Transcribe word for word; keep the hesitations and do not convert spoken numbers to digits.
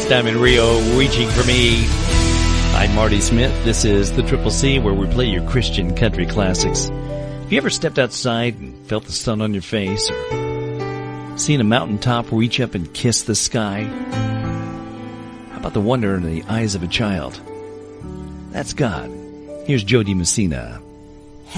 last time in Rio, Reaching for Me. I'm Marty Smith. This is the Triple C, where we play your Christian country classics. Have you ever stepped outside and felt the sun on your face, or seen a mountaintop reach up and kiss the sky? How about the wonder in the eyes of a child? That's God. Here's Joe DiMessina.